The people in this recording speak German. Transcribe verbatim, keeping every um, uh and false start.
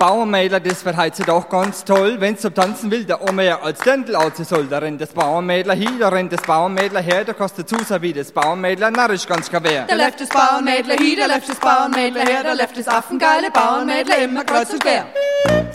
Bauernmädler, das verheizt sie doch ganz toll. Wenn's zum Tanzen will, der auch mehr als Dirndl aussehen soll. Da rennt das Bauernmädler hin, da rennt das Bauernmädler her, da kostet Zusa wie das Bauernmädler narrisch ganz schwer. Da läuft das Bauernmädler hin, da läuft das Bauernmädler her, da läuft das affengeile Bauernmädler immer kreuz und quer.